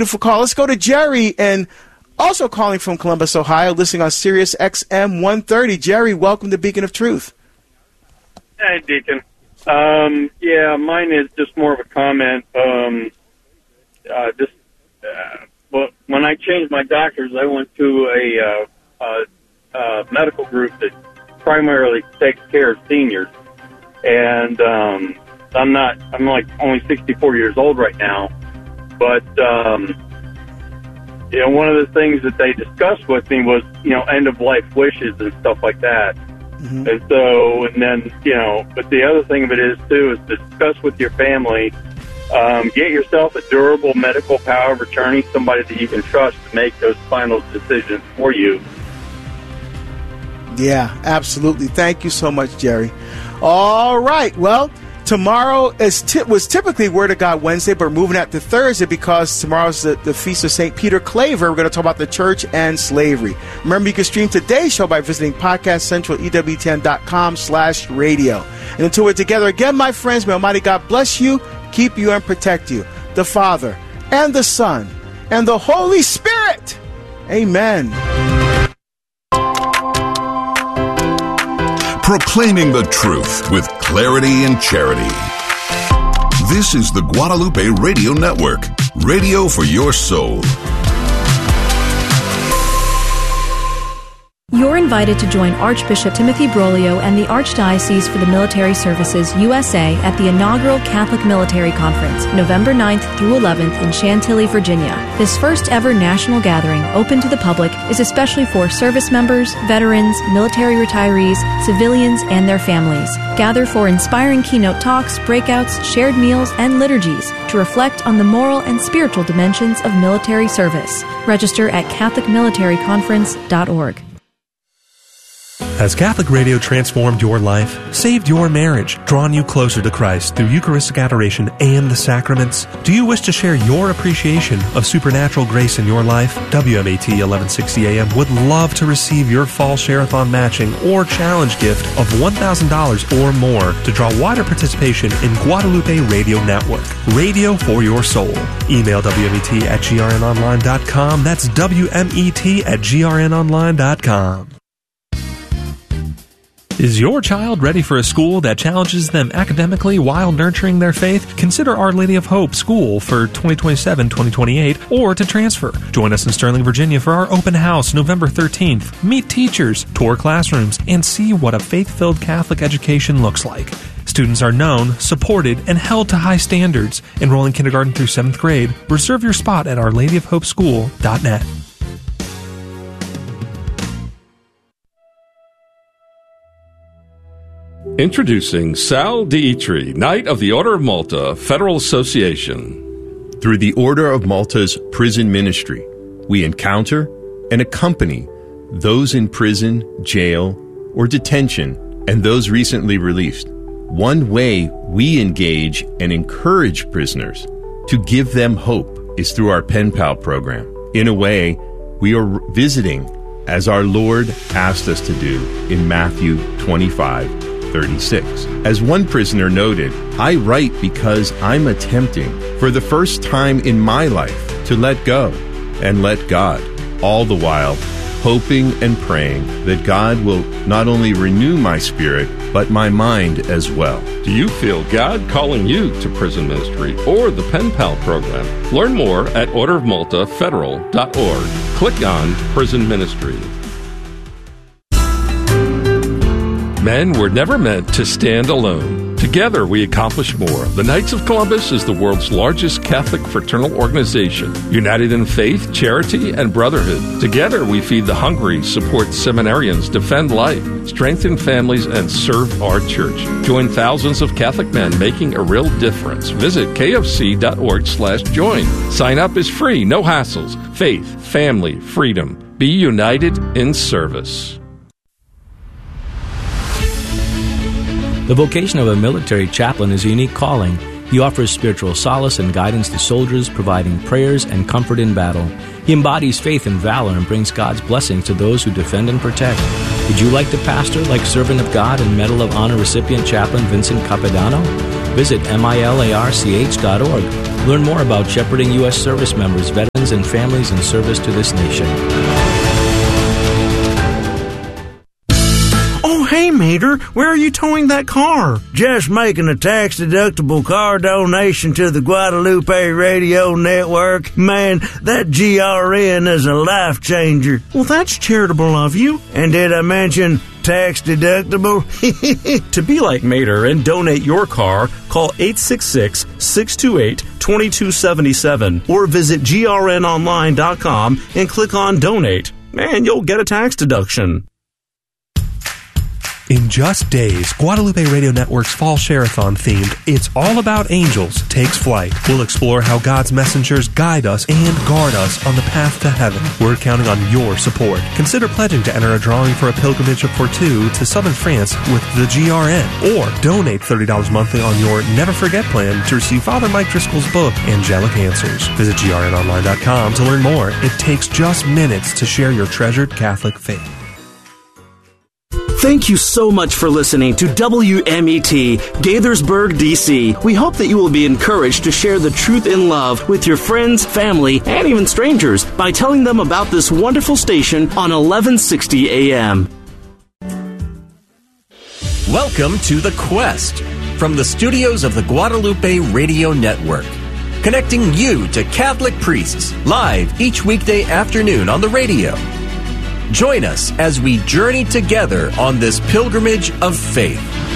beautiful call. Let's go to Jerry, and also calling from Columbus, Ohio, listening on Sirius XM 130. Jerry, welcome to Beacon of Truth. Hey, Deacon. Yeah, mine is just more of a comment. Well, when I changed my doctors, I went to a medical group that primarily takes care of seniors. And I'm like only 64 years old right now. But, one of the things that they discussed with me was, end-of-life wishes and stuff like that. Mm-hmm. And then, but the other thing of it is, too, is to discuss with your family, get yourself a durable medical power of attorney, somebody that you can trust to make those final decisions for you. Yeah, absolutely. Thank you so much, Jerry. All right. Well, tomorrow was typically Word of God Wednesday, but we're moving out to Thursday because tomorrow's the Feast of St. Peter Claver. We're going to talk about the church and slavery. Remember, you can stream today's show by visiting podcastcentralewtn.com/radio. And until we're together again, my friends, may Almighty God bless you, keep you, and protect you. The Father, and the Son, and the Holy Spirit. Amen. Proclaiming the truth with clarity and charity. This is the Guadalupe Radio Network, radio for your soul. You're invited to join Archbishop Timothy Broglio and the Archdiocese for the Military Services USA at the inaugural Catholic Military Conference, November 9th through 11th in Chantilly, Virginia. This first ever national gathering, open to the public, is especially for service members, veterans, military retirees, civilians, and their families. Gather for inspiring keynote talks, breakouts, shared meals, and liturgies to reflect on the moral and spiritual dimensions of military service. Register at CatholicMilitaryConference.org. Has Catholic Radio transformed your life, saved your marriage, drawn you closer to Christ through Eucharistic adoration and the sacraments? Do you wish to share your appreciation of supernatural grace in your life? WMAT 1160 AM would love to receive your fall Share-a-thon matching or challenge gift of $1,000 or more to draw wider participation in Guadalupe Radio Network. Radio for your soul. Email WMET@grnonline.com. That's WMET@grnonline.com. Is your child ready for a school that challenges them academically while nurturing their faith? Consider Our Lady of Hope School for 2027-2028 or to transfer. Join us in Sterling, Virginia for our open house November 13th. Meet teachers, tour classrooms, and see what a faith-filled Catholic education looks like. Students are known, supported, and held to high standards. Enrolling kindergarten through 7th grade. Reserve your spot at OurLadyOfHopeSchool.net. Introducing Sal Dietri, Knight of the Order of Malta, Federal Association. Through the Order of Malta's prison ministry, we encounter and accompany those in prison, jail, or detention, and those recently released. One way we engage and encourage prisoners to give them hope is through our Pen Pal program. In a way, we are visiting as our Lord asked us to do in Matthew 25:36. As one prisoner noted, I write because I'm attempting for the first time in my life to let go and let God, all the while hoping and praying that God will not only renew my spirit, but my mind as well. Do you feel God calling you to prison ministry or the Pen Pal program? Learn more at orderofmaltafederal.org. Click on Prison Ministry. Men were never meant to stand alone. Together we accomplish more. The Knights of Columbus is the world's largest Catholic fraternal organization, united in faith, charity, and brotherhood. Together we feed the hungry, support seminarians, defend life, strengthen families, and serve our church. Join thousands of Catholic men making a real difference. Visit kfc.org/join. Sign up is free, no hassles. Faith, family, freedom. Be united in service. The vocation of a military chaplain is a unique calling. He offers spiritual solace and guidance to soldiers, providing prayers and comfort in battle. He embodies faith and valor and brings God's blessings to those who defend and protect. Would you like to pastor like Servant of God and Medal of Honor recipient Chaplain Vincent Capodanno? Visit milarch.org Learn more about shepherding U.S. service members, veterans, and families in service to this nation. Oh, hey, Mater, where are you towing that car? Just making a tax-deductible car donation to the Guadalupe Radio Network. Man, that GRN is a life changer. Well, that's charitable of you. And did I mention tax-deductible? To be like Mater and donate your car, call 866-628-2277 or visit grnonline.com and click on Donate. Man, you'll get a tax deduction. In just days, Guadalupe Radio Network's Fall Share-a-thon themed It's All About Angels takes flight. We'll explore how God's messengers guide us and guard us on the path to heaven. We're counting on your support. Consider pledging to enter a drawing for a pilgrimage for two to southern France with the GRN, or donate $30 monthly on your Never Forget plan to receive Father Mike Driscoll's book, Angelic Answers. Visit grnonline.com to learn more. It takes just minutes to share your treasured Catholic faith. Thank you so much for listening to WMET, Gaithersburg, D.C. We hope that you will be encouraged to share the truth in love with your friends, family, and even strangers by telling them about this wonderful station on 1160 AM. Welcome to The Quest from the studios of the Guadalupe Radio Network, connecting you to Catholic priests live each weekday afternoon on the radio. Join us as we journey together on this pilgrimage of faith.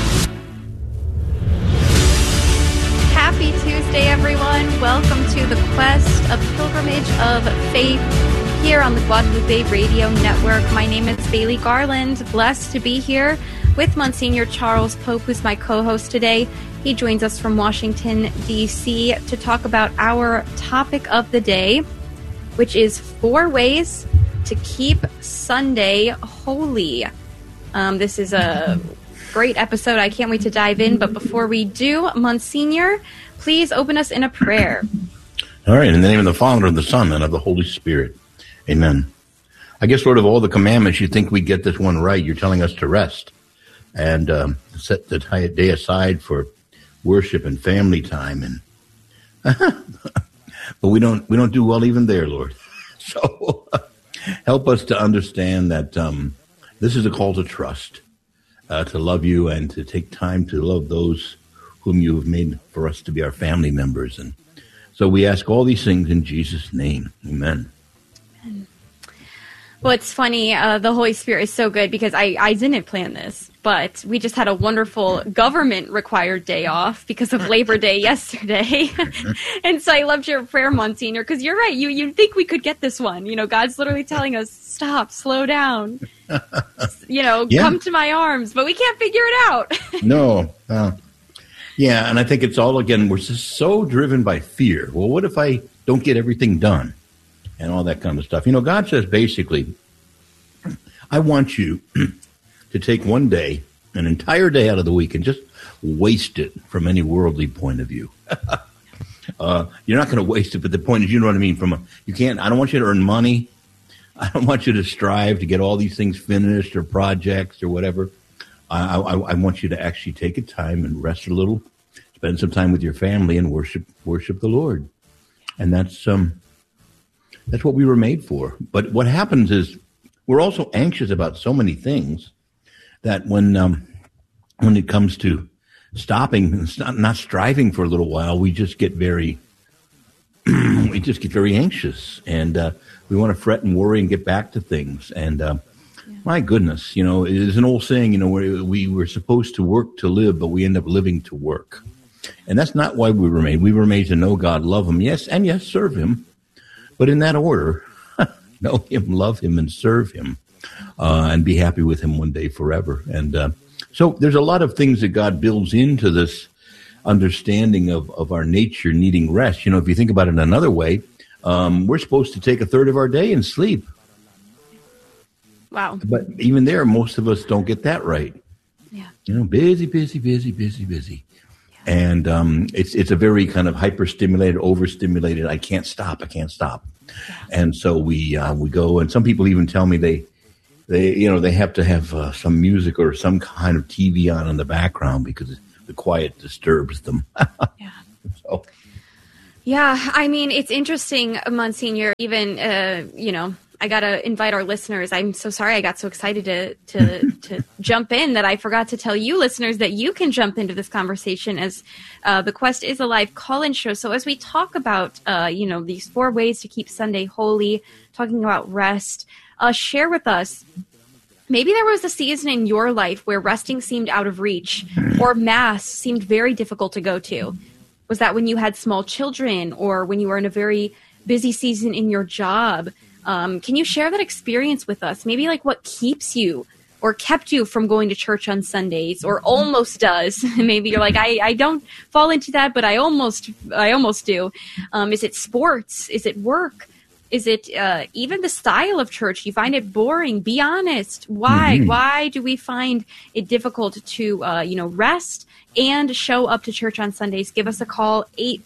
Happy Tuesday, everyone. Welcome to The Quest, a pilgrimage of faith here on the Guadalupe Radio Network. My name is Bailey Garland. Blessed to be here with Monsignor Charles Pope, who's my co-host today. He joins us from Washington, D.C. to talk about our topic of the day, which is 4 ways to keep Sunday holy. This is a great episode. I can't wait to dive in. But before we do, Monsignor, please open us in a prayer. All right. In the name of the Father, and the Son, and of the Holy Spirit. Amen. I guess, Lord, of all the commandments, you think we get this one right. You're telling us to rest and set the day aside for worship and family time. And but we don't do well even there, Lord. So help us to understand that this is a call to trust, to love you and to take time to love those whom you have made for us to be our family members. And so we ask all these things in Jesus' name. Amen. Well, it's funny. The Holy Spirit is so good because I didn't plan this, but we just had a wonderful government-required day off because of Labor Day yesterday. And so I loved your prayer, Monsignor, because you're right. You think we could get this one. You know, God's literally telling us, stop, slow down, come to my arms, but we can't figure it out. No. Yeah, and I think it's all, again, we're just so driven by fear. Well, what if I don't get everything done? And all that kind of stuff. You know, God says basically, I want you to take one day, an entire day out of the week, and just waste it from any worldly point of view. You're not going to waste it, but the point is, you know what I mean? I don't want you to earn money. I don't want you to strive to get all these things finished or projects or whatever. I want you to actually take a time and rest a little, spend some time with your family and worship the Lord. And that's what we were made for. But what happens is we're also anxious about so many things that when it comes to stopping and not striving for a little while, we just get very anxious, and we want to fret and worry and get back to things. And my goodness, there's an old saying, where we were supposed to work to live, but we end up living to work. And that's not why we were made. We were made to know God, love him, yes, serve him. But in that order, know him, love him, and serve him, and be happy with him one day forever. And so there's a lot of things that God builds into this understanding of our nature needing rest. If you think about it another way, we're supposed to take a third of our day and sleep. Wow. But even there, most of us don't get that right. Yeah. Busy. And it's a very kind of hyper-stimulated, overstimulated. I can't stop. Yeah. And so we go, and some people even tell me they have to have some music or some kind of TV on in the background because the quiet disturbs them. Yeah. So. Yeah, I mean, it's interesting, Monsignor, even, I got to invite our listeners. I'm so sorry I got so excited to jump in that I forgot to tell you listeners that you can jump into this conversation as the Quest is a live call-in show. So as we talk about, these 4 ways to keep Sunday holy, talking about rest, share with us, maybe there was a season in your life where resting seemed out of reach or Mass seemed very difficult to go to. Was that when you had small children or when you were in a very busy season in your job? Can you share that experience with us? Maybe like what keeps you or kept you from going to church on Sundays or almost does. Maybe you're like, I don't fall into that, but I almost do. Is it sports? Is it work? Is it even the style of church? Do you find it boring? Be honest. Why? Mm-hmm. Why do we find it difficult to, rest and show up to church on Sundays? Give us a call,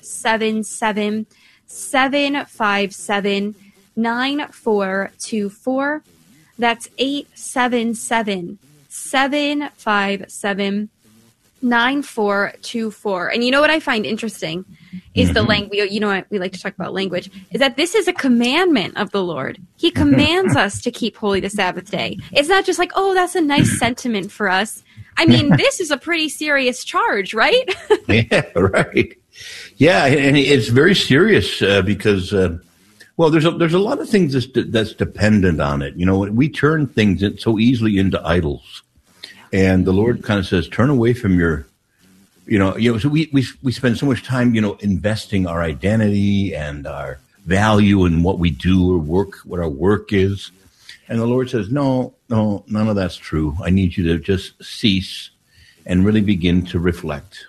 877-757-9424. That's 877-757-9424. And you know what I find interesting is the language. You know what we like to talk about language. Is that this is a commandment of the Lord. He commands us to keep holy the Sabbath day. It's not just like, oh, that's a nice sentiment for us. I mean, this is a pretty serious charge, right? Yeah, right. Yeah, and it's very serious because, there's a lot of things that's dependent on it. You know, we turn things so easily into idols, and the Lord kind of says, turn away from your, so we spend so much time, investing our identity and our value in what we do or work, what our work is. And the Lord says, no, none of that's true. I need you to just cease and really begin to reflect.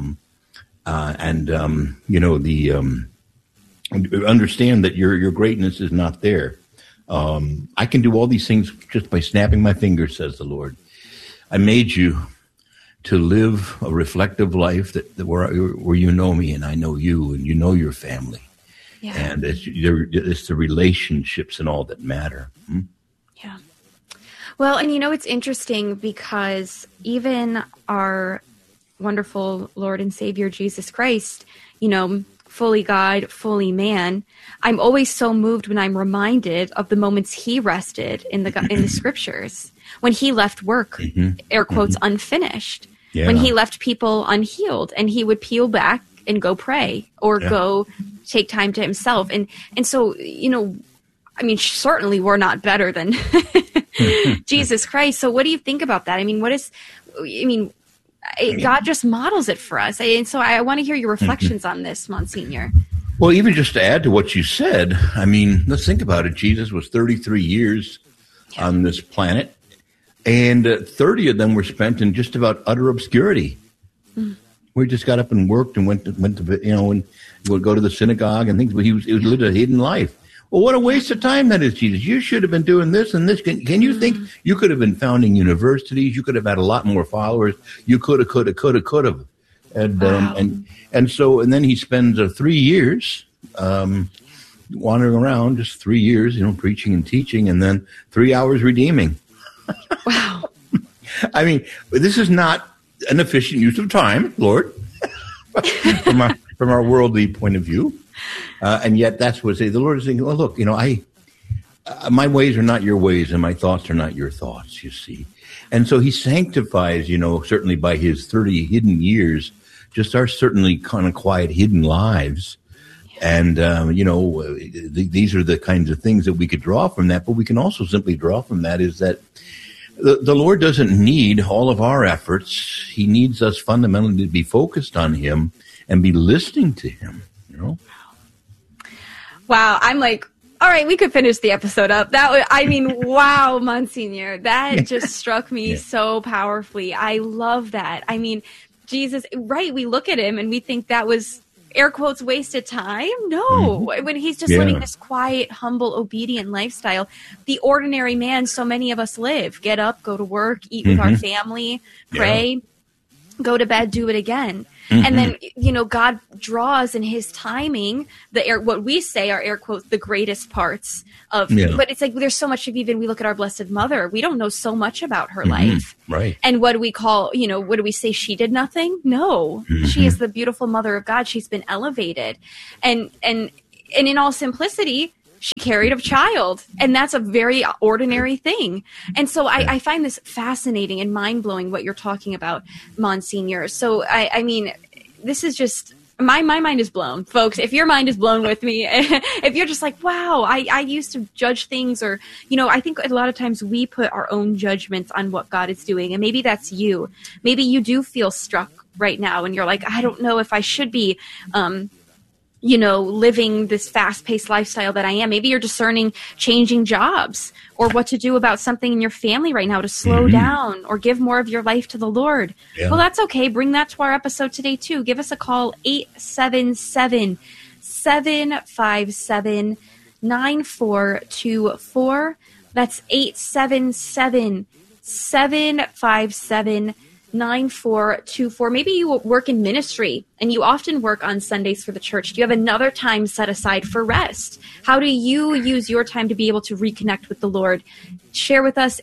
Understand that your greatness is not there. I can do all these things just by snapping my fingers, says the Lord. I made you to live a reflective life where you know me and I know you and you know your family. Yeah. And it's the relationships and all that matter. Yeah. Well, and it's interesting because even our wonderful Lord and Savior Jesus Christ, fully God, fully man, I'm always so moved when I'm reminded of the moments he rested in the scriptures, when he left work, air quotes, unfinished, when he left people unhealed, and he would peel back and go pray or go take time to himself. And so, certainly we're not better than Jesus Christ. So what do you think about that? God just models it for us. And so I want to hear your reflections on this, Monsignor. Well, even just to add to what you said, let's think about it. Jesus was 33 years on this planet, and 30 of them were spent in just about utter obscurity. We just got up and worked and went to and would go to the synagogue and things, but he lived a hidden life. Well, what a waste of time that is, Jesus. You should have been doing this and this. Can you think you could have been founding universities? You could have had a lot more followers. You could have. And then he spends 3 years wandering around, just 3 years, preaching and teaching, and then 3 hours redeeming. Wow. This is not an efficient use of time, Lord, from our worldly point of view. And yet that's what the Lord is saying. Well, look, my ways are not your ways and my thoughts are not your thoughts, you see. And so he sanctifies, certainly by his 30 hidden years, just our certainly kind of quiet hidden lives. And, these are the kinds of things that we could draw from that. But we can also simply draw from that is that the Lord doesn't need all of our efforts. He needs us fundamentally to be focused on him and be listening to him, Wow, I'm like, all right, we could finish the episode up. Wow, Monsignor, that just struck me so powerfully. I love that. Jesus, right, we look at him and we think that was, air quotes, wasted time. No, when he's just living this quiet, humble, obedient lifestyle, the ordinary man so many of us live. Get up, go to work, eat with our family, pray, go to bed, do it again. And then, God draws in his timing, what we say are air quotes, the greatest parts of, but it's like, there's so much of, even we look at our Blessed Mother, we don't know so much about her life. Right. And what do we call, what do we say? She did nothing? No, she is the beautiful mother of God. She's been elevated. And in all simplicity, she carried a child, and that's a very ordinary thing. And so I find this fascinating and mind-blowing what you're talking about, Monsignor. So, I mean, this is just, my mind is blown, folks. If your mind is blown with me, if you're just like, wow, I used to judge things, or, I think a lot of times we put our own judgments on what God is doing, and maybe that's you. Maybe you do feel struck right now, and you're like, I don't know if I should be, living this fast-paced lifestyle that I am. Maybe you're discerning changing jobs, or what to do about something in your family right now to slow down or give more of your life to the Lord. Yeah. Well, that's okay. Bring that to our episode today, too. Give us a call, 877-757-9424. That's 877-757-9424. Maybe you work in ministry and you often work on Sundays for the church. Do you have another time set aside for rest? How do you use your time to be able to reconnect with the Lord? Share with us,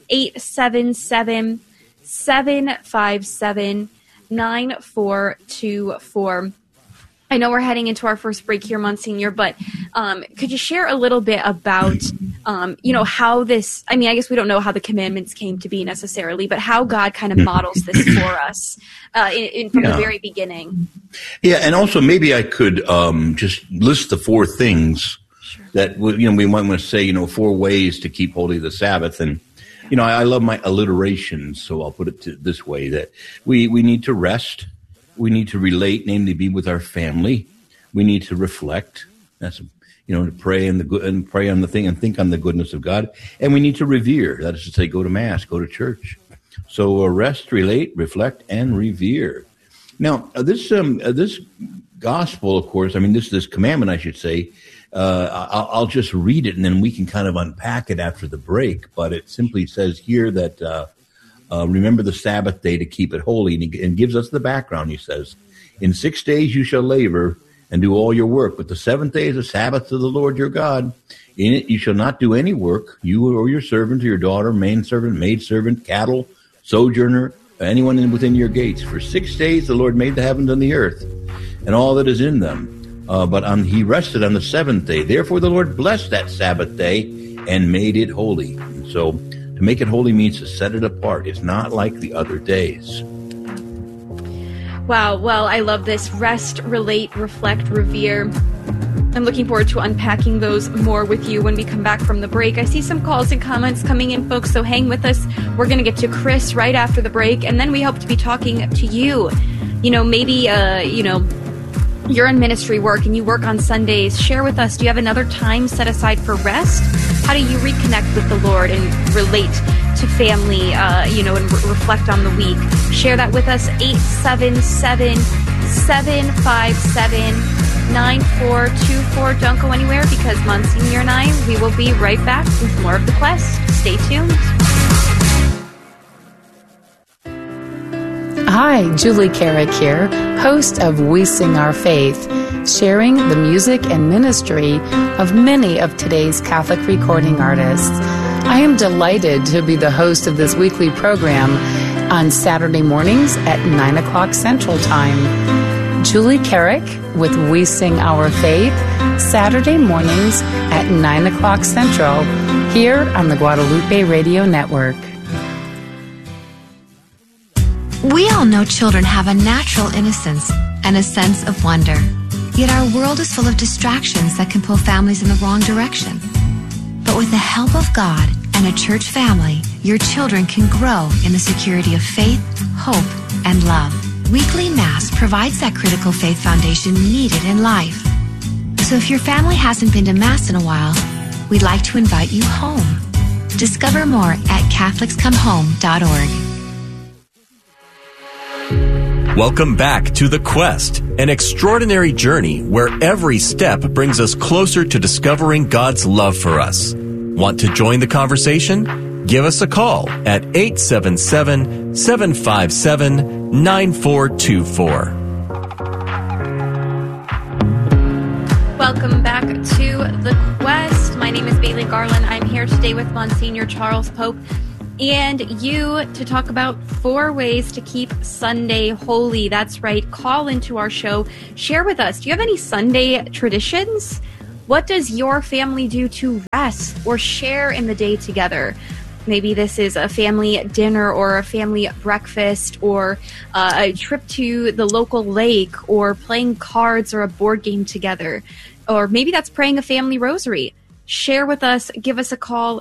877-757-9424. I know we're heading into our first break here, Monsignor, but could you share a little bit about, how this, I guess we don't know how the commandments came to be necessarily, but how God kind of models this for us from the very beginning. Yeah, and also maybe I could just list the 4 things that, we might want to say, 4 ways to keep holy the Sabbath. And, I love my alliterations, so I'll put it this way, that we need to rest. We need to relate, namely be with our family. We need to reflect. That's, to pray and pray on the thing and think on the goodness of God. And we need to revere. That is to say, go to mass, go to church. So rest, relate, reflect, and revere. Now, this gospel, of course, this commandment, I should say, I'll just read it and then we can kind of unpack it after the break. But it simply says here that, remember the Sabbath day to keep it holy, and gives us the background. He says, in 6 days you shall labor and do all your work, but the 7th day is a Sabbath to the Lord your God. In it you shall not do any work, you or your servant or your daughter, manservant, maidservant, cattle, sojourner, anyone within your gates. For 6 days the Lord made the heavens and the earth and all that is in them. But he rested on the 7th day. Therefore the Lord blessed that Sabbath day and made it holy. And so to make it holy means to set it apart. It's not like the other days. Wow. Well, I love this. Rest, relate, reflect, revere. I'm looking forward to unpacking those more with you when we come back from the break. I see some calls and comments coming in, folks, so hang with us. We're going to get to Chris right after the break, and then we hope to be talking to you. Maybe, you're in ministry work and you work on Sundays. Share with us, do you have another time set aside for rest? How do you reconnect with the Lord and relate to family, and reflect on the week? Share that with us, 877-757-9424. Don't go anywhere, because Monsignor and I, we will be right back with more of The Quest. Stay tuned. Hi, Julie Carrick here, host of We Sing Our Faith, sharing the music and ministry of many of today's Catholic recording artists. I am delighted to be the host of this weekly program on Saturday mornings at 9 o'clock Central Time. Julie Carrick with We Sing Our Faith, Saturday mornings at 9 o'clock Central, here on the Guadalupe Radio Network. We all know children have a natural innocence and a sense of wonder. Yet our world is full of distractions that can pull families in the wrong direction. But with the help of God and a church family, your children can grow in the security of faith, hope, and love. Weekly Mass provides that critical faith foundation needed in life. So if your family hasn't been to Mass in a while, we'd like to invite you home. Discover more at CatholicsComeHome.org. Welcome back to The Quest, an extraordinary journey where every step brings us closer to discovering God's love for us. Want to join the conversation? Give us a call at 877-757-9424. back to The Quest. My name is Bailey Garland. I'm here today with Monsignor Charles Pope and you to talk about 4 ways to keep Sunday holy. That's right. Call into our show. Share with us. Do you have any Sunday traditions? What does your family do to rest or share in the day together? Maybe this is a family dinner or a family breakfast or a trip to the local lake or playing cards or a board game together. Or maybe that's praying a family rosary. Share with us. Give us a call,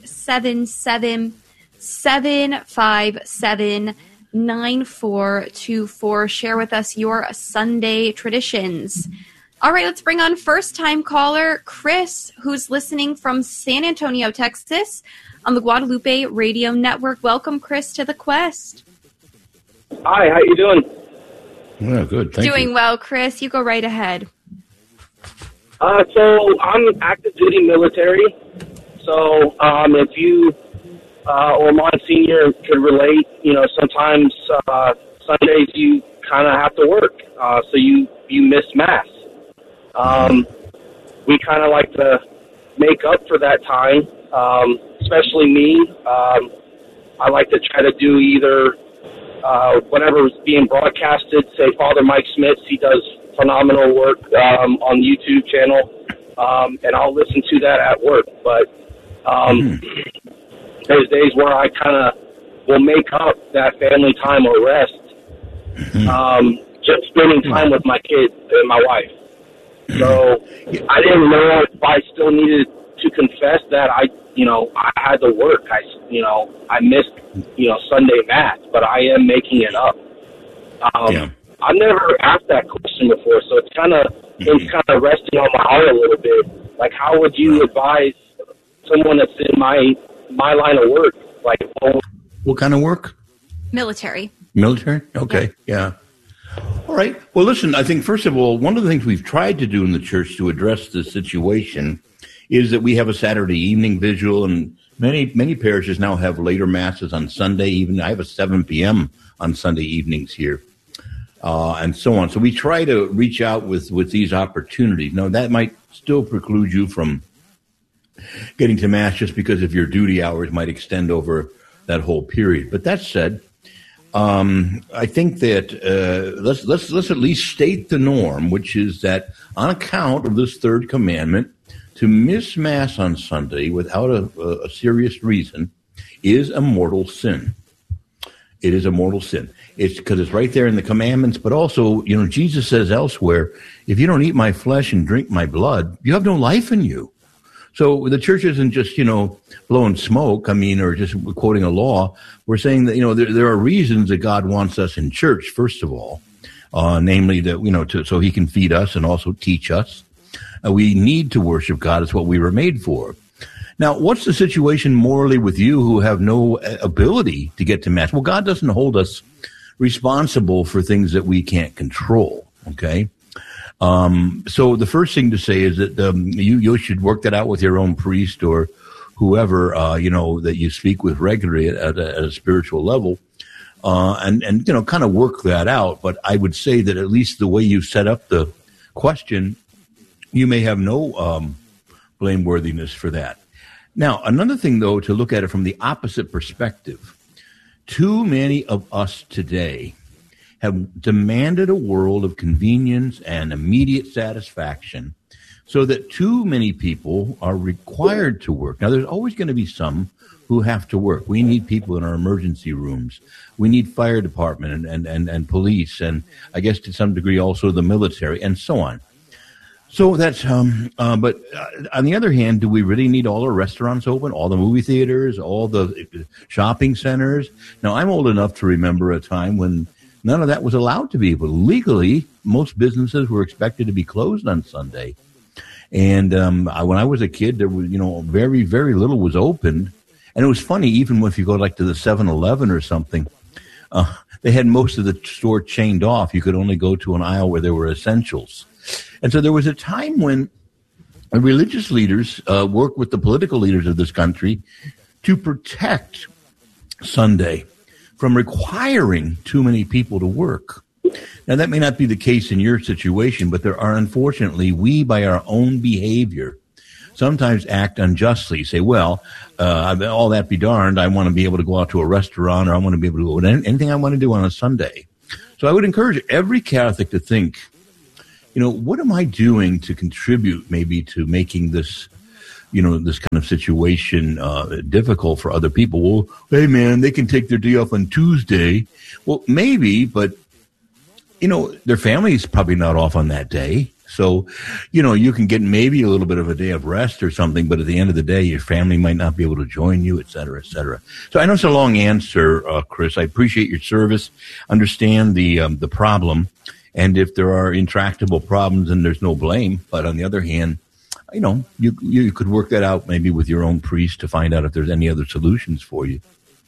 877-757-9424. Share with us your Sunday traditions. All right, let's bring on first-time caller Chris, who's listening from San Antonio, Texas, on the Guadalupe Radio Network. Welcome, Chris, to The Quest. Hi, how you doing? Yeah, good. Thank Doing you. well, Chris. You go right ahead. So I'm active duty military. So if you or Monsignor could relate, sometimes Sundays you kind of have to work, so you miss Mass. We kind of like to make up for that time. Especially me, I like to try to do either whatever is being broadcasted. Say Father Mike Smith, he does phenomenal work on the YouTube channel, and I'll listen to that at work. But there's days where I kind of will make up that family time or rest, just spending time with my kids and my wife. So I didn't know if I still needed to confess that I had to work. I missed, Sunday Mass, but I am making it up. I've never asked that question before, so it's kind of resting on my heart a little bit. Like, how would you advise someone that's in my line of work? Like, what kind of work? Military. Military? Okay, yeah. All right. Well, listen, I think, first of all, one of the things we've tried to do in the church to address this situation is that we have a Saturday evening vigil, and many parishes now have later Masses on Sunday evening. I have a 7 p.m. on Sunday evenings here, and so on. So we try to reach out with these opportunities. Now, that might still preclude you from getting to Mass just because of your duty hours might extend over that whole period. But that said, I think that let's at least state the norm, which is that on account of this third commandment, to miss Mass on Sunday without a serious reason is a mortal sin. It is a mortal sin. It's because it's right there in the commandments, but also, Jesus says elsewhere, if you don't eat my flesh and drink my blood, you have no life in you. So the church isn't just, blowing smoke, or just quoting a law. We're saying that, there are reasons that God wants us in church, first of all, namely that, so he can feed us and also teach us. We need to worship God. It's what we were made for. Now, what's the situation morally with you who have no ability to get to Mass? Well, God doesn't hold us responsible for things that we can't control, okay? So the first thing to say is that you should work that out with your own priest or whoever, that you speak with regularly at a spiritual level, and kind of work that out. But I would say that at least the way you set up the question, you may have no blameworthiness for that. Now, another thing, though, to look at it from the opposite perspective, too many of us today have demanded a world of convenience and immediate satisfaction so that too many people are required to work. Now, there's always going to be some who have to work. We need people in our emergency rooms. We need fire department and police, and I guess to some degree also the military, and so on. So that's, but on the other hand, do we really need all our restaurants open, all the movie theaters, all the shopping centers? Now, I'm old enough to remember a time when none of that was allowed to be, but legally, most businesses were expected to be closed on Sunday. And when I was a kid, there was, very, very little was open. And it was funny, even if you go like to the 7-Eleven or something, they had most of the store chained off. You could only go to an aisle where there were essentials. And so there was a time when religious leaders worked with the political leaders of this country to protect Sunday from requiring too many people to work. Now, that may not be the case in your situation, but there are, unfortunately, we, by our own behavior, sometimes act unjustly. Say, well, all that be darned, I want to be able to go out to a restaurant, or I want to be able to do anything I want to do on a Sunday. So I would encourage every Catholic to think, what am I doing to contribute maybe to making this, this kind of situation difficult for other people? Well, hey, man, they can take their day off on Tuesday. Well, maybe, but, their family's probably not off on that day. So, you can get maybe a little bit of a day of rest or something, but at the end of the day, your family might not be able to join you, et cetera, et cetera. So I know it's a long answer, Chris. I appreciate your service, understand the problem, and if there are intractable problems, then there's no blame. But on the other hand, you could work that out maybe with your own priest to find out if there's any other solutions for you.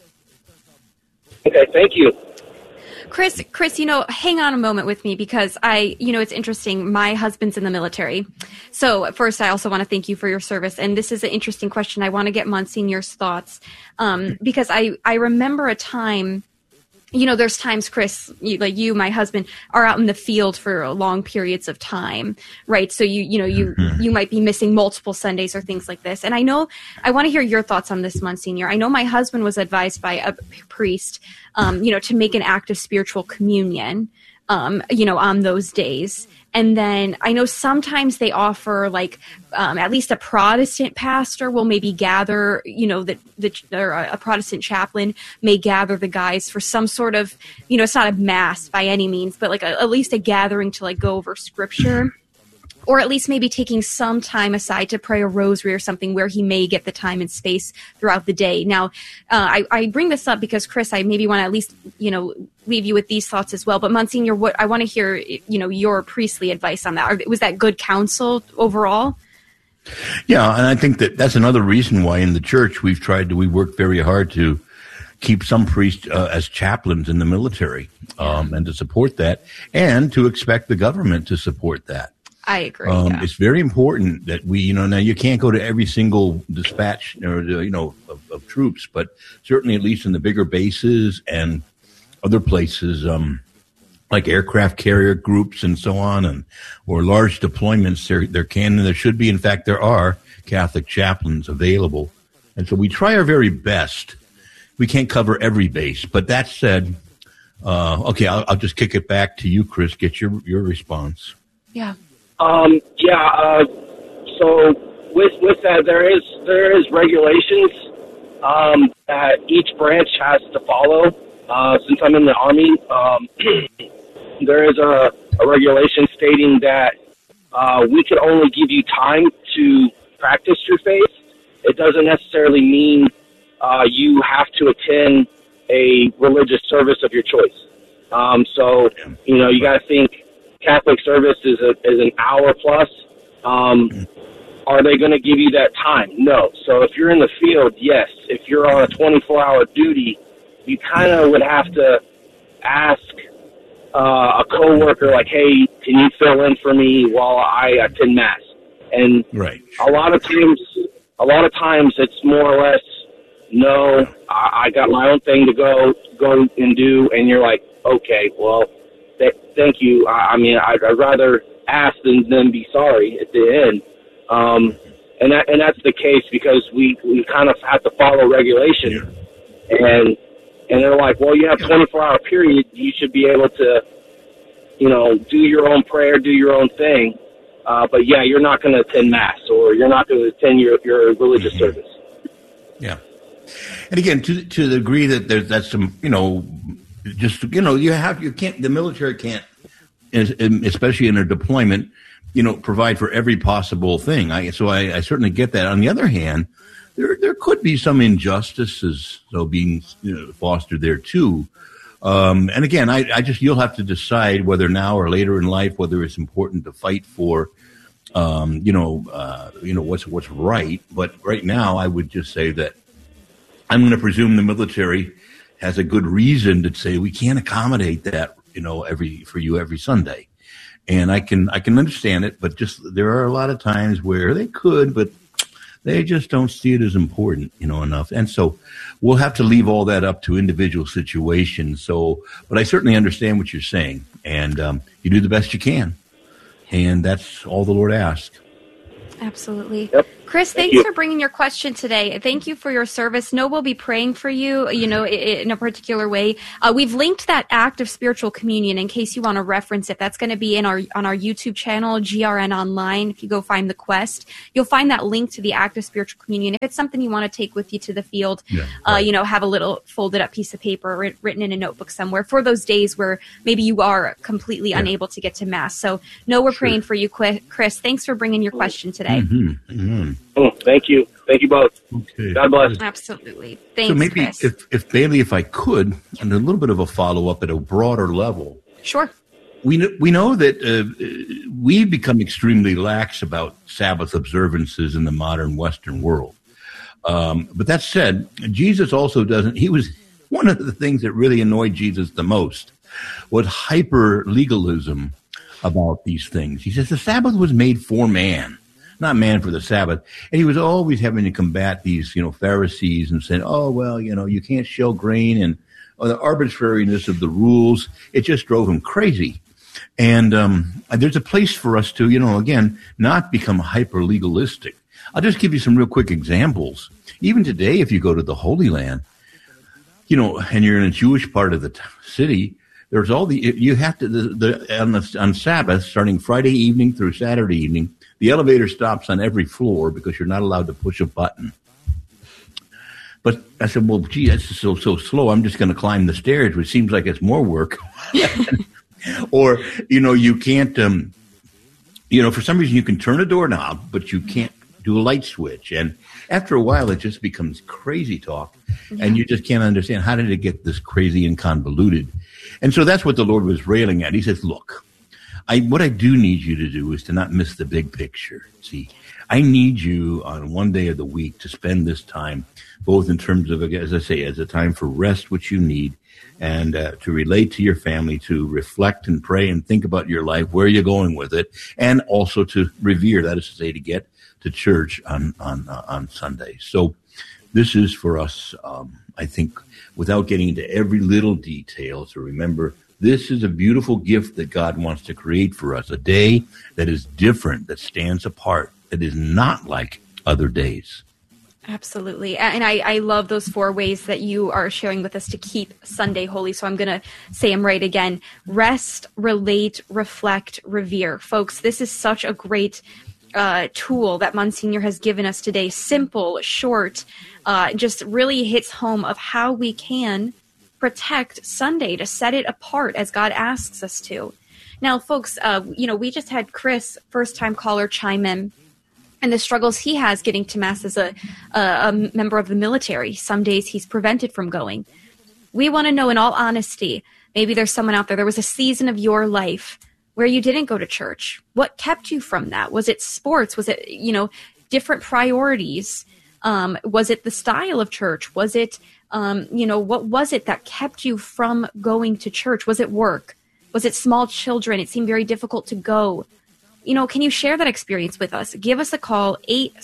Okay, thank you. Chris, hang on a moment with me because it's interesting. My husband's in the military. So first, I also want to thank you for your service. And this is an interesting question. I want to get Monsignor's thoughts because I remember a time, there's times, Chris, you, my husband, are out in the field for long periods of time, right? So you might be missing multiple Sundays or things like this. And I want to hear your thoughts on this, Monsignor. I know my husband was advised by a priest, to make an act of spiritual communion, on those days. And then I know sometimes they offer at least a Protestant pastor will maybe gather, or a Protestant chaplain may gather the guys for some sort of, it's not a mass by any means, but at least a gathering to go over scripture. Or at least maybe taking some time aside to pray a rosary or something where he may get the time and space throughout the day. Now, I bring this up because, Chris, I maybe want to at least, leave you with these thoughts as well. But, Monsignor, I want to hear, your priestly advice on that. Or was that good counsel overall? Yeah, and I think that's another reason why in the church we work very hard to keep some priests as chaplains in the military and to support that and to expect the government to support that. I agree. It's very important that we, now you can't go to every single dispatch or, of troops, but certainly at least in the bigger bases and other places, like aircraft carrier groups and so on, or large deployments, there should be, in fact, there are Catholic chaplains available. And so we try our very best. We can't cover every base, but that said, okay, I'll just kick it back to you, Chris, get your response. Yeah. So with that, there is regulations that each branch has to follow. Since I'm in the Army, there is a regulation stating that we could only give you time to practice your faith. It doesn't necessarily mean you have to attend a religious service of your choice. So you got to think. Catholic service is an hour plus. Are they going to give you that time? No. So if you're in the field, yes. If you're on a 24-hour duty, you kind of would have to ask a coworker, hey, can you fill in for me while I attend Mass? And right. a lot of times it's more or less, no, I got my own thing to go and do, and you're like, okay, well, thank you. I'd rather ask than be sorry at the end. And that's the case because we kind of have to follow regulation. Yeah. And they're like, well, you have 24-hour period. You should be able to, do your own prayer, do your own thing. But yeah, you're not going to attend Mass or you're not going to attend your religious service. Yeah. And again, to the degree that that's some, the military can't, especially in a deployment, provide for every possible thing. I certainly get that. On the other hand, there could be some injustices being fostered there too. And again, you'll have to decide whether now or later in life, whether it's important to fight for, what's right. But right now, I would just say that I'm going to presume the military has a good reason to say we can't accommodate that, every Sunday. And I can understand it, but just there are a lot of times where they could, but They just don't see it as important, enough. And so we'll have to leave all that up to individual situations. So, but I certainly understand what you're saying, and you do the best you can. And that's all the Lord asks. Absolutely. Yep. Chris, thanks for bringing your question today. Thank you for your service. No, we'll be praying for you, in a particular way. We've linked that act of spiritual communion in case you want to reference it. That's going to be on our YouTube channel, GRN Online. If you go find the quest, you'll find that link to the act of spiritual communion. If it's something you want to take with you to the field, have a little folded up piece of paper written in a notebook somewhere for those days where maybe you are completely unable to get to Mass. So, no, we're praying for you, Chris. Thanks for bringing your question today. Mm-hmm. Mm-hmm. Thank you. Thank you both. Okay. God bless. Absolutely. Thanks, so maybe Chris. if Bailey, if I could, and a little bit of a follow-up at a broader level. Sure. We know that we've become extremely lax about Sabbath observances in the modern Western world. But that said, Jesus also doesn't. He was one of the things that really annoyed Jesus the most was hyper-legalism about these things. He says the Sabbath was made for man, not man for the Sabbath. And he was always having to combat these, Pharisees and saying, oh, well, you can't shell grain and the arbitrariness of the rules. It just drove him crazy. And there's a place for us to, again, not become hyper-legalistic. I'll just give you some real quick examples. Even today, if you go to the Holy Land, and you're in a Jewish part of the city, there's all you have to, on Sabbath, starting Friday evening through Saturday evening, the elevator stops on every floor because you're not allowed to push a button. But I said, well, gee, that's so slow. I'm just going to climb the stairs, which seems like it's more work. Or, you can't, for some reason you can turn a doorknob, but you can't do a light switch. And after a while, it just becomes crazy talk. And you just can't understand, how did it get this crazy and convoluted? And so that's what the Lord was railing at. He says, look, what I do need you to do is to not miss the big picture. See, I need you on one day of the week to spend this time, both in terms of, as I say, as a time for rest, which you need, and to relate to your family, to reflect and pray and think about your life, where you're going with it, and also to revere, that is to say, to get to church on Sunday. So this is for us, I think, without getting into every little detail, to remember this is a beautiful gift that God wants to create for us, a day that is different, that stands apart, that is not like other days. Absolutely. And I love those 4 ways that you are sharing with us to keep Sunday holy. So I'm going to say them right again. Rest, relate, reflect, revere. Folks, this is such a great tool that Monsignor has given us today. Simple, short, just really hits home of how we can protect Sunday, to set it apart as God asks us to. Now, folks, we just had Chris, first-time caller, chime in, and the struggles he has getting to Mass as a member of the military. Some days he's prevented from going. We want to know, in all honesty, maybe there's someone out there, there was a season of your life where you didn't go to church. What kept you from that? Was it sports? Was it, different priorities? Was it the style of church? Was it, what was it that kept you from going to church? Was it work? Was it small children? It seemed very difficult to go. Can you share that experience with us? Give us a call,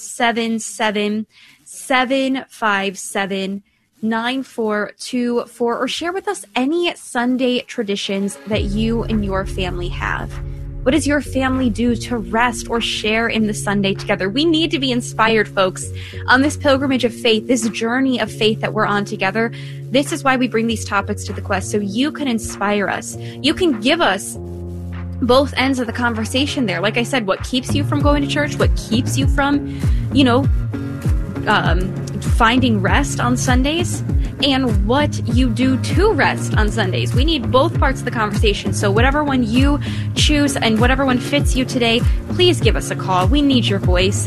877-757-9424, or share with us any Sunday traditions that you and your family have. What does your family do to rest or share in the Sunday together? We need to be inspired, folks, on this pilgrimage of faith, this journey of faith that we're on together. This is why we bring these topics to the Quest, so you can inspire us. You can give us both ends of the conversation there. Like I said, what keeps you from going to church? What keeps you from, finding rest on Sundays? And what you do to rest on Sundays. We need both parts of the conversation. So whatever one you choose and whatever one fits you today, please give us a call. We need your voice.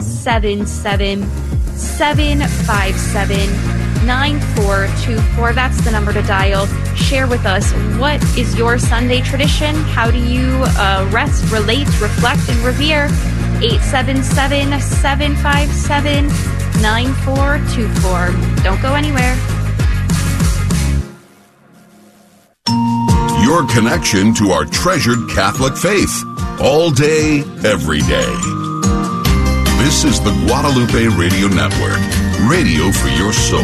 877-757-9424. That's the number to dial. Share with us, what is your Sunday tradition? How do you rest, relate, reflect, and revere? 877-757-9424. Don't go anywhere. Your connection to our treasured Catholic faith. All day, every day. This is the Guadalupe Radio Network, radio for your soul.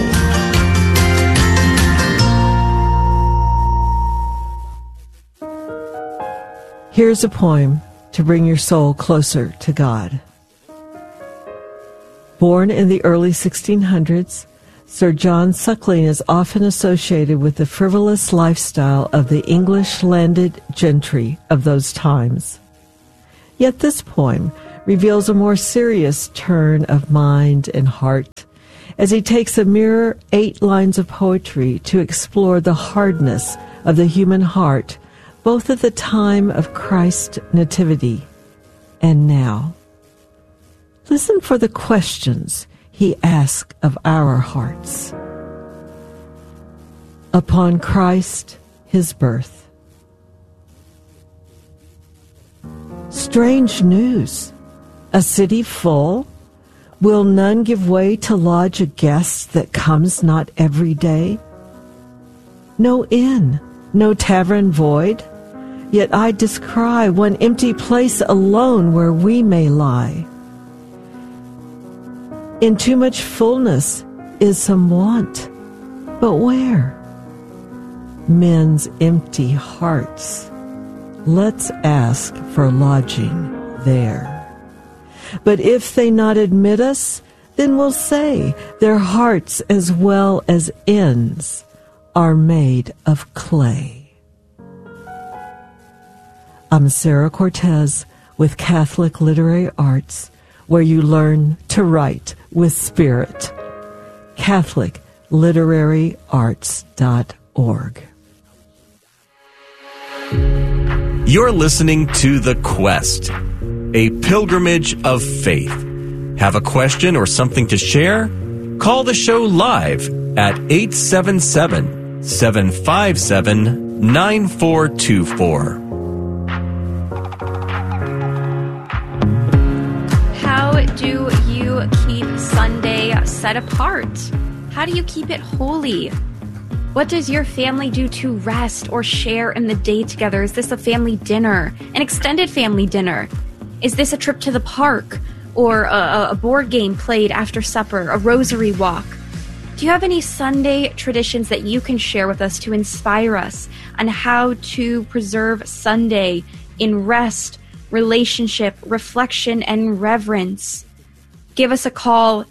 Here's a poem to bring your soul closer to God. Born in the early 1600s, Sir John Suckling is often associated with the frivolous lifestyle of the English landed gentry of those times. Yet this poem reveals a more serious turn of mind and heart as he takes a mere 8 lines of poetry to explore the hardness of the human heart, both at the time of Christ's nativity and now. Listen for the questions he asks of our hearts. Upon Christ, his birth. Strange news. A city full? Will none give way to lodge a guest that comes not every day? No inn, no tavern void, yet I descry one empty place alone where we may lie. In too much fullness is some want, but where? Men's empty hearts. Let's ask for lodging there. But if they not admit us, then we'll say their hearts as well as inns are made of clay. I'm Sarah Cortez with Catholic Literary Arts, where you learn to write with spirit. CatholicLiteraryArts.org. You're listening to The Quest, a pilgrimage of faith. Have a question or something to share? Call the show live at 877-757-9424. How do you keep Sunday set apart? How do you keep it holy? What does your family do to rest or share in the day together? Is this a family dinner, an extended family dinner? Is this a trip to the park or a board game played after supper, a rosary walk? Do you have any Sunday traditions that you can share with us to inspire us on how to preserve Sunday in rest, relationship, reflection, and reverence? Give us a call,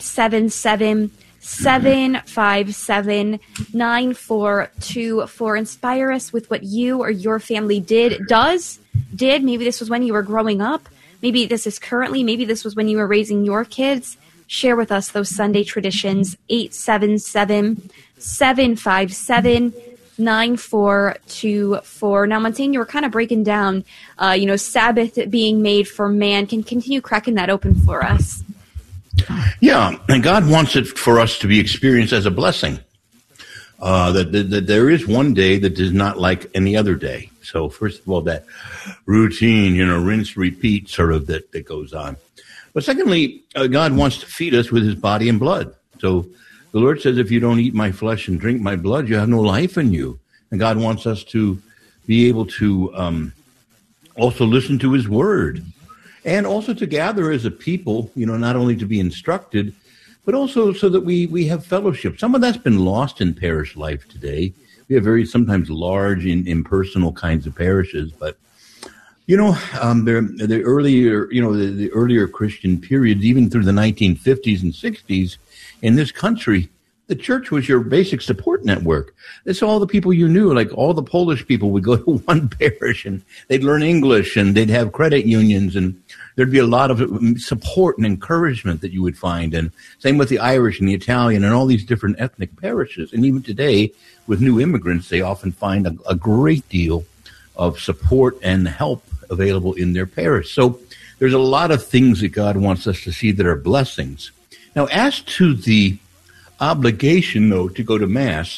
877-757-9424. Inspire us with what you or your family did. Maybe this was when you were growing up. Maybe this is currently. Maybe this was when you were raising your kids. Share with us those Sunday traditions. 877-757-9424. Now, Monsignor, you were kind of breaking down, Sabbath being made for man. Can continue cracking that open for us. Yeah, and God wants it for us to be experienced as a blessing. That there is one day that is not like any other day. So first of all, that routine, rinse, repeat sort of that goes on. But secondly, God wants to feed us with his body and blood. So the Lord says, if you don't eat my flesh and drink my blood, you have no life in you. And God wants us to be able to also listen to his word. And also to gather as a people, not only to be instructed, but also so that we have fellowship. Some of that's been lost in parish life today. We have very sometimes large impersonal kinds of parishes, but the earlier Christian periods, even through the 1950s and 60s in this country, the church was your basic support network. That's all the people you knew. Like all the Polish people would go to one parish and they'd learn English and they'd have credit unions and there'd be a lot of support and encouragement that you would find. And same with the Irish and the Italian and all these different ethnic parishes. And even today, with new immigrants, they often find a great deal of support and help available in their parish. So there's a lot of things that God wants us to see that are blessings. Now, as to the obligation, though, to go to Mass,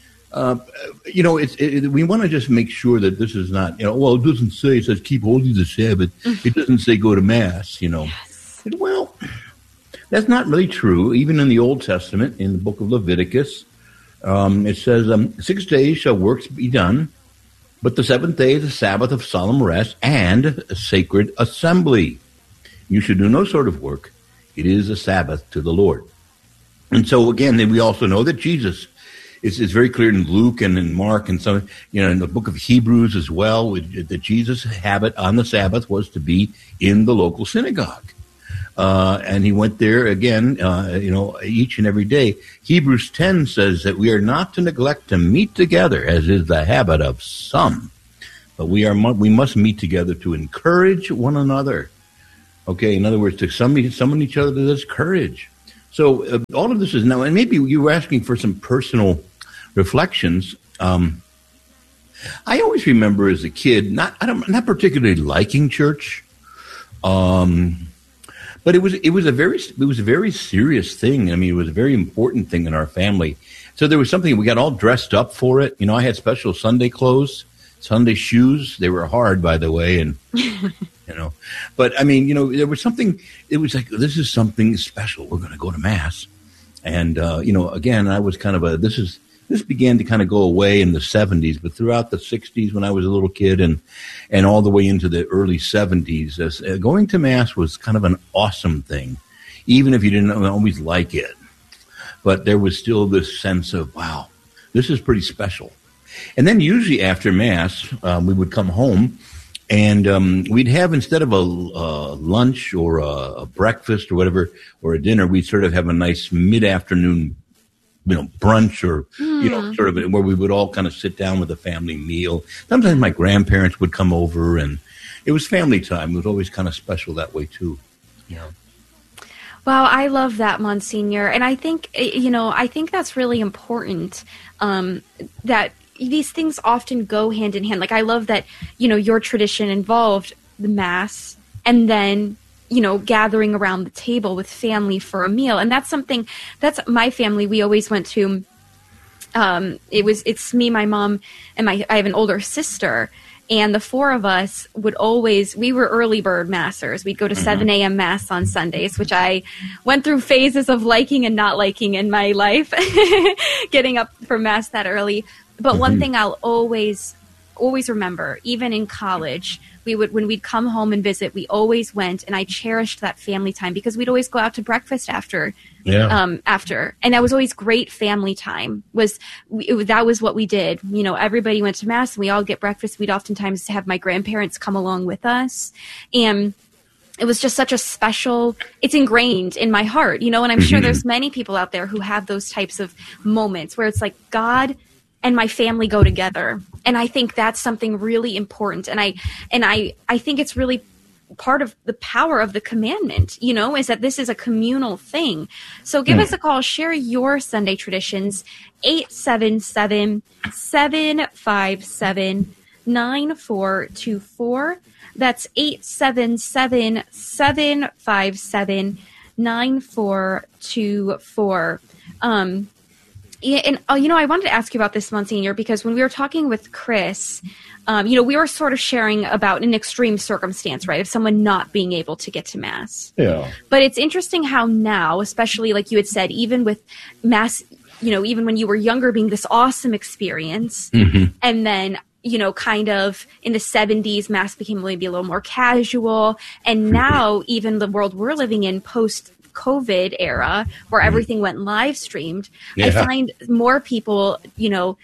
we want to just make sure that this is not, it doesn't say, it says keep holy the Sabbath. It doesn't say go to Mass, Yes. Well, that's not really true. Even in the Old Testament, in the book of Leviticus, it says, 6 days shall works be done, but the seventh day is a Sabbath of solemn rest and a sacred assembly. You should do no sort of work, It is a Sabbath to the Lord. And so, again, then we also know that Jesus is very clear in Luke and in Mark and some, in the book of Hebrews as well, that Jesus' habit on the Sabbath was to be in the local synagogue. And he went there again, each and every day. Hebrews 10 says that we are not to neglect to meet together, as is the habit of some, but we must meet together to encourage one another. Okay, in other words, to summon each other to this courage. So all of this is now, and maybe you were asking for some personal reflections. I always remember as a kid, not particularly liking church, but it was a very serious thing. I mean, it was a very important thing in our family. So there was something, we got all dressed up for it. I had special Sunday clothes, Sunday shoes. They were hard, by the way, and but I mean, there was something. It was like, this is something special. We're going to go to Mass, and again, I was kind of this began to kind of go away in the 70s, but throughout the 60s when I was a little kid and all the way into the early 70s, going to Mass was kind of an awesome thing, even if you didn't always like it. But there was still this sense of, wow, this is pretty special. And then usually after Mass, we would come home and we'd have, instead of a lunch or a breakfast or whatever, or a dinner, we'd sort of have a nice mid-afternoon brunch or, sort of where we would all kind of sit down with a family meal. Sometimes my grandparents would come over, and it was family time. It was always kind of special that way too. Wow, I love that, Monsignor. And I think, I think that's really important, that these things often go hand in hand. Like, I love that, your tradition involved the Mass and then, gathering around the table with family for a meal. And that's my family. We always went to, it's me, my mom, and I have an older sister. And the four of us we were early bird massers. We'd go to 7 a.m. Mass on Sundays, which I went through phases of liking and not liking in my life, getting up for Mass that early. But one thing I'll always remember, even in college, when we'd come home and visit, we always went, and I cherished that family time because we'd always go out to breakfast after. And that was always great family time. That was what we did. Everybody went to Mass and we all get breakfast. We'd oftentimes have my grandparents come along with us, and it was just such a special, it's ingrained in my heart, and I'm sure there's many people out there who have those types of moments where it's like God and my family go together. And I think that's something really important. And I think it's really part of the power of the commandment, is that this is a communal thing. So give us a call, share your Sunday traditions, 877-757-9424. That's 877-757-9424. And, I wanted to ask you about this, Monsignor, because when we were talking with Chris, we were sort of sharing about an extreme circumstance, right, of someone not being able to get to Mass. Yeah. But it's interesting how now, especially like you had said, even with Mass, even when you were younger being this awesome experience, and then, kind of in the 70s, Mass became maybe a little more casual. And now even the world we're living in post-COVID era where everything went live streamed, I find more people, and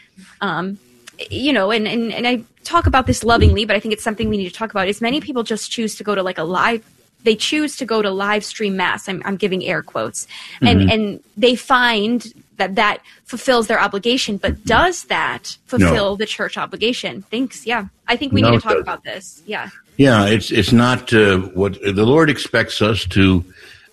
I talk about this lovingly, but I think it's something we need to talk about, is many people just choose to go to they choose to go to live stream Mass. I'm giving air quotes. And they find that fulfills their obligation, but does that fulfill the church obligation? Thanks. Yeah. I think we need to talk about this. Yeah. Yeah. It's not what the Lord expects us to,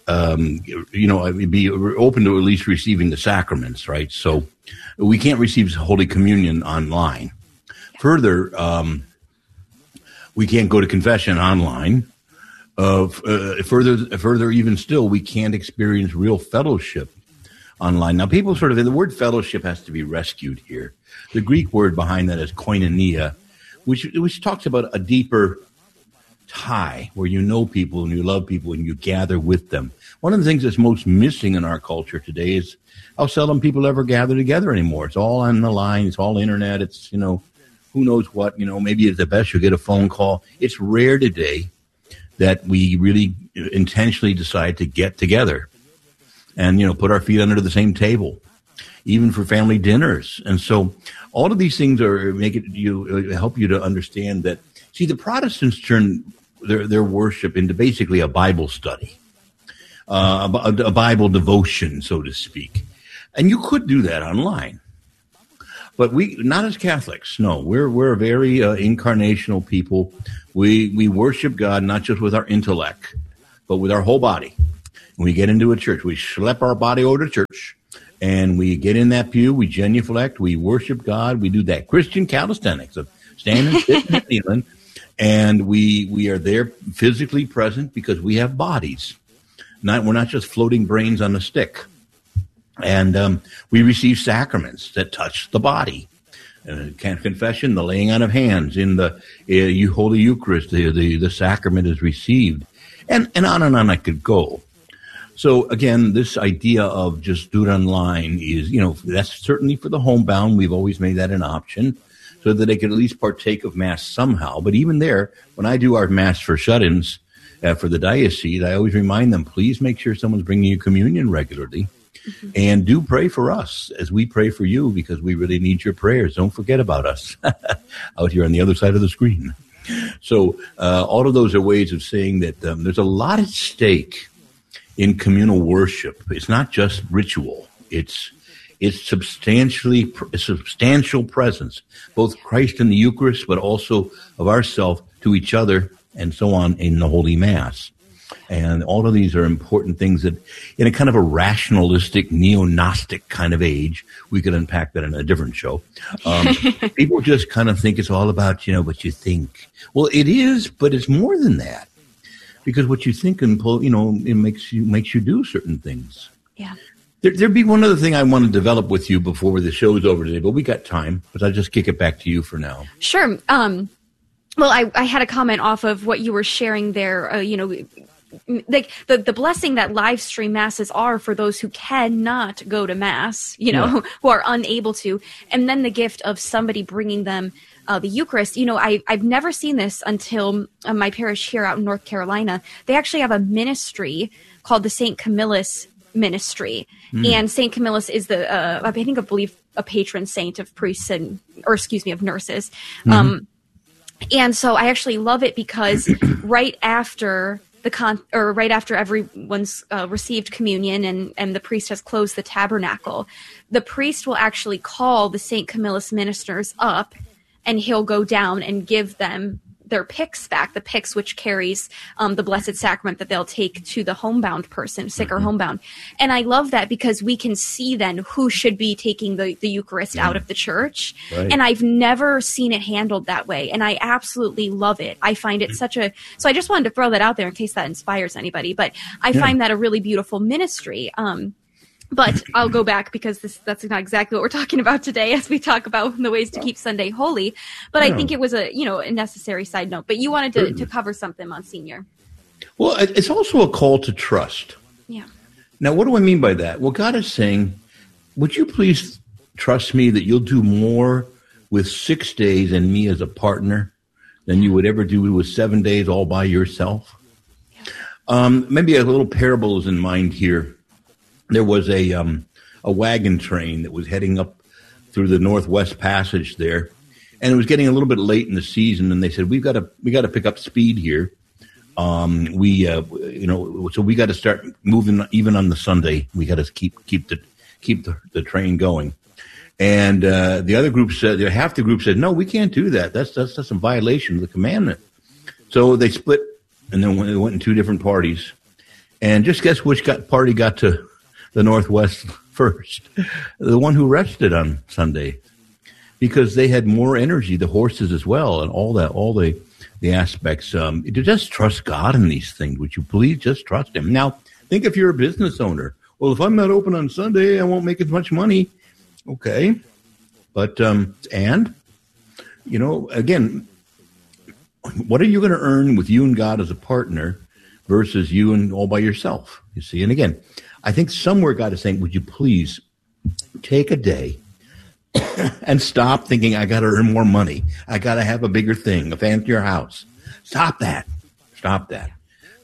be open to at least receiving the sacraments, right? So we can't receive Holy Communion online. Further, we can't go to confession online. Further, even still, we can't experience real fellowship online. Now, people the word fellowship has to be rescued here. The Greek word behind that is koinonia, which talks about a deeper tie where you know people and you love people and you gather with them. One of the things that's most missing in our culture today is how seldom people ever gather together anymore. It's all on the line. It's all internet. It's, who knows what, maybe at the best you'll get a phone call. It's rare today that we really intentionally decide to get together and, put our feet under the same table, even for family dinners. And so all of these things help you to understand that, see, the Protestants turn their worship into basically a Bible study, a Bible devotion, so to speak. And you could do that online. But we, not as Catholics, no. We're a very incarnational people. We worship God not just with our intellect, but with our whole body. When we get into a church, we schlep our body over to church, and we get in that pew, we genuflect, we worship God, we do that Christian calisthenics of standing, sitting, and kneeling, and we are there physically present because we have bodies. We're not just floating brains on a stick. And we receive sacraments that touch the body. Confession, the laying on of hands, in the Holy Eucharist, the sacrament is received. And on I could go. So, again, this idea of just do it online is, that's certainly for the homebound. We've always made that an option so that they can at least partake of Mass somehow. But even there, when I do our Mass for shut-ins for the diocese, I always remind them, please make sure someone's bringing you communion regularly. Mm-hmm. And do pray for us as we pray for you, because we really need your prayers. Don't forget about us out here on the other side of the screen. So all of those are ways of saying that there's a lot at stake in communal worship. It's not just ritual. It's substantial presence, both Christ in the Eucharist, but also of ourself to each other and so on in the Holy Mass. And all of these are important things that in a kind of a rationalistic, neo-Gnostic kind of age, we could unpack that in a different show. People just kind of think it's all about, what you think. Well, it is, but it's more than that. Because what you think and it makes you do certain things. Yeah. There'd be one other thing I want to develop with you before the show's over today, but we got time. But I'll just kick it back to you for now. Sure. Well, I had a comment off of what you were sharing there. Like the blessing that live stream masses are for those who cannot go to Mass, who are unable to, and then the gift of somebody bringing them the Eucharist. I've never seen this until my parish here out in North Carolina. They actually have a ministry called the St. Camillus Ministry. And St. Camillus is I believe a patron saint of priests of nurses. Mm-hmm. And so I actually love it because right after right after everyone's received communion and the priest has closed the tabernacle, the priest will actually call the St. Camillus ministers up, and he'll go down and give them their pyx back, the pyx which carries the Blessed Sacrament that they'll take to the homebound person, sick or homebound. And I love that because we can see then who should be taking the Eucharist out of the church. Right. And I've never seen it handled that way. And I absolutely love it. I find it so I just wanted to throw that out there in case that inspires anybody. But I find that a really beautiful ministry. But I'll go back because that's not exactly what we're talking about today as we talk about the ways to keep Sunday holy. But I think it was a necessary side note. But you wanted to cover something, Monsignor. Well, it's also a call to trust. Yeah. Now, what do I mean by that? Well, God is saying, would you please trust me that you'll do more with 6 days and me as a partner than you would ever do with 7 days all by yourself? Yeah. Maybe a little parable is in mind here. There was a wagon train that was heading up through the Northwest Passage there, and it was getting a little bit late in the season. And they said, we got to pick up speed here. So we got to start moving even on the Sunday. We got to keep the train going. And the other group said, half the group said, no, we can't do that. That's a violation of the commandment. So they split, and then they went in two different parties. And just guess which party got to the Northwest first? The one who rested on Sunday, because they had more energy, the horses as well, and all the aspects. Just trust God in these things. Would you please just trust Him? Now, think if you're a business owner. Well, if I'm not open on Sunday, I won't make as much money. Okay, but again, what are you going to earn with you and God as a partner versus you and all by yourself? You see, and again, I think somewhere God is saying, would you please take a day and stop thinking I got to earn more money. I got to have a bigger thing, a fancier house. Stop that.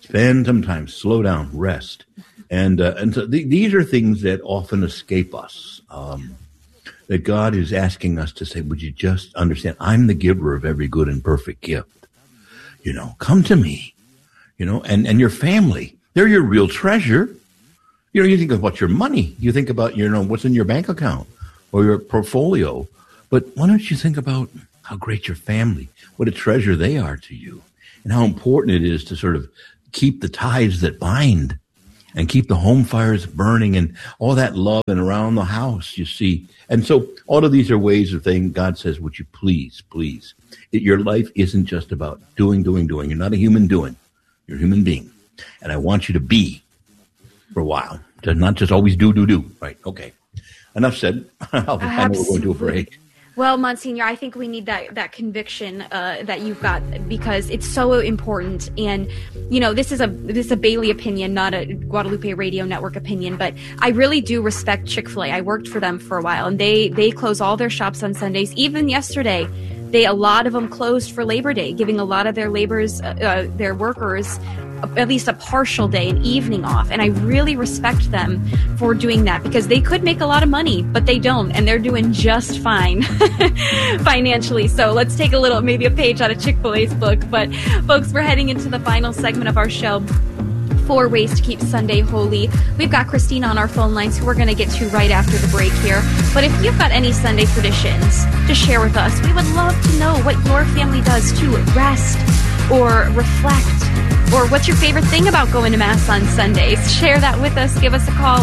Spend some time, slow down, rest. And so these are things that often escape us, that God is asking us to say, would you just understand, I'm the giver of every good and perfect gift. Come to me, and your family, they're your real treasure. You think about your money. You think about, what's in your bank account or your portfolio. But why don't you think about how great your family, what a treasure they are to you, and how important it is to sort of keep the ties that bind and keep the home fires burning and all that love and around the house, you see. And so all of these are ways of saying, God says, would you please, your life isn't just about doing. You're not a human doing. You're a human being. And I want you to be for a while, not just always do. Right, okay. Enough said. I know we're going to a break. Well, Monsignor, I think we need that conviction that you've got, because it's so important. And this is a Bailey opinion, not a Guadalupe Radio Network opinion. But I really do respect Chick-fil-A. I worked for them for a while, and they close all their shops on Sundays. Even yesterday, a lot of them closed for Labor Day, giving a lot of their their workers at least a partial day, an evening off. And I really respect them for doing that, because they could make a lot of money, but they don't. And they're doing just fine financially. So let's take maybe a page out of Chick-fil-A's book. But folks, we're heading into the final segment of our show. 4 ways to keep Sunday holy. We've got Christina on our phone lines, who we're going to get to right after the break here. But if you've got any Sunday traditions to share with us, we would love to know what your family does to rest or reflect, or what's your favorite thing about going to Mass on Sundays. Share that with us. Give us a call,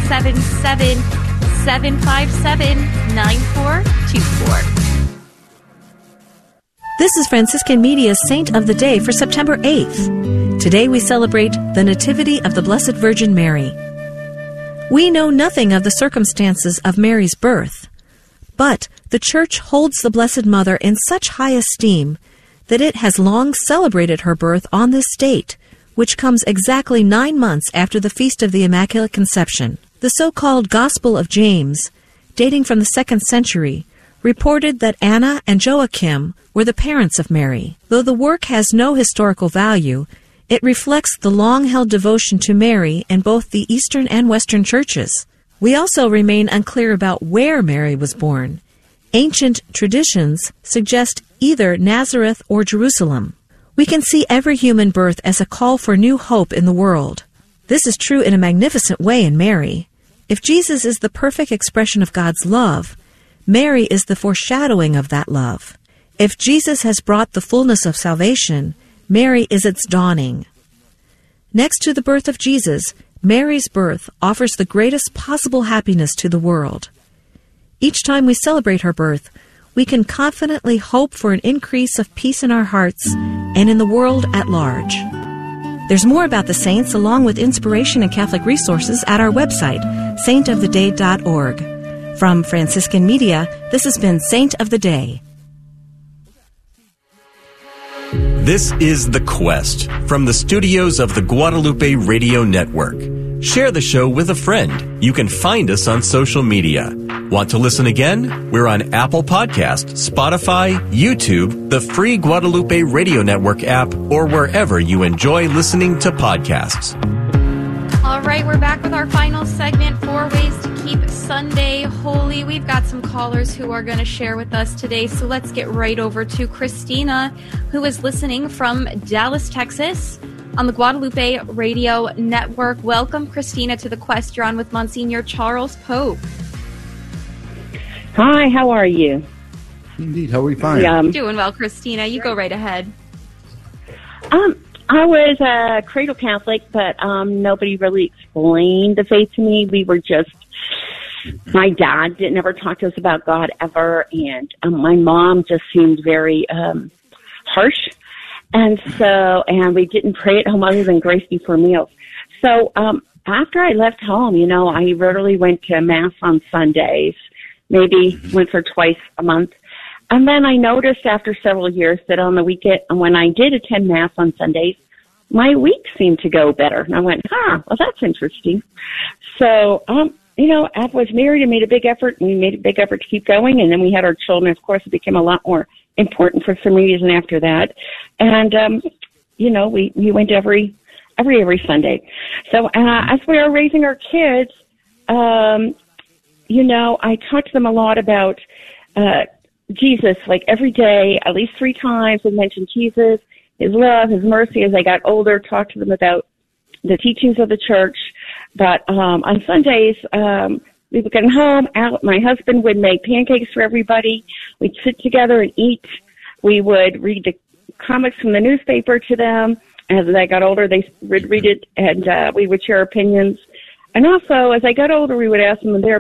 877-757-9424. This is Franciscan Media's Saint of the Day for September 8th. Today we celebrate the Nativity of the Blessed Virgin Mary. We know nothing of the circumstances of Mary's birth, but the Church holds the Blessed Mother in such high esteem that it has long celebrated her birth on this date, which comes exactly 9 months after the Feast of the Immaculate Conception. The so-called Gospel of James, dating from the 2nd century, reported that Anna and Joachim were the parents of Mary. Though the work has no historical value, it reflects the long-held devotion to Mary in both the Eastern and Western churches. We also remain unclear about where Mary was born. Ancient traditions suggest either Nazareth or Jerusalem. We can see every human birth as a call for new hope in the world. This is true in a magnificent way in Mary. If Jesus is the perfect expression of God's love, Mary is the foreshadowing of that love. If Jesus has brought the fullness of salvation, Mary is its dawning. Next to the birth of Jesus, Mary's birth offers the greatest possible happiness to the world. Each time we celebrate her birth, we can confidently hope for an increase of peace in our hearts and in the world at large. There's more about the saints, along with inspiration and Catholic resources, at our website, saintoftheday.org. From Franciscan Media, this has been Saint of the Day. This is The Quest from the studios of the Guadalupe Radio Network. Share the show with a friend. You can find us on social media. Want to listen again? We're on Apple Podcasts, Spotify, YouTube, the free Guadalupe Radio Network app, or wherever you enjoy listening to podcasts. All right, we're back with our final segment, 4 ways to keep Sunday holy. We've got some callers who are going to share with us today, so let's get right over to Christina, who is listening from Dallas, Texas, on the Guadalupe Radio Network. Welcome, Christina, to The Quest. You're on with Monsignor Charles Pope. Hi, how are you? Indeed, how are we fine? Doing well, Christina. You go right ahead. I was a cradle Catholic, but nobody really explained the faith to me. We were just, my dad didn't ever talk to us about God ever, and my mom just seemed very harsh. And we didn't pray at home other than grace before meals. So after I left home, I rarely went to Mass on Sundays, maybe once or twice a month. And then I noticed after several years that on the weekend, when I did attend Mass on Sundays, my week seemed to go better. And I went, well, that's interesting. So, I was married and made a big effort, and we made a big effort to keep going. And then we had our children. Of course, it became a lot more important for some reason after that. And, we went every every Sunday. So as we are raising our kids, you know, I talk to them a lot about Jesus, like every day, at least 3 times. I mention Jesus, His love, His mercy. As I got older, talk to them about the teachings of the church. But on Sundays, we would get home. My husband would make pancakes for everybody. We'd sit together and eat. We would read the comics from the newspaper to them. As I got older, they would read it, and we would share opinions. And also, as I got older, we would ask them their